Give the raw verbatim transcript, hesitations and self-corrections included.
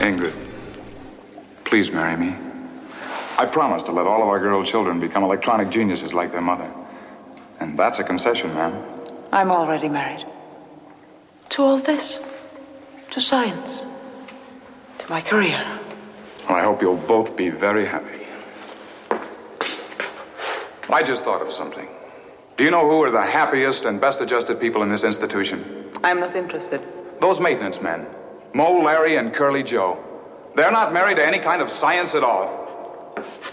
Ingrid, please marry me. I promise to let all of our girl children become electronic geniuses like their mother. And that's a concession, ma'am. I'm already married. To all this. To science. To my career. Well, I hope you'll both be very happy. I just thought of something. Do you know who are the happiest and best adjusted people in this institution? I'm not interested. Those maintenance men. Mo, Larry, and Curly Joe. They're not married to any kind of science at all.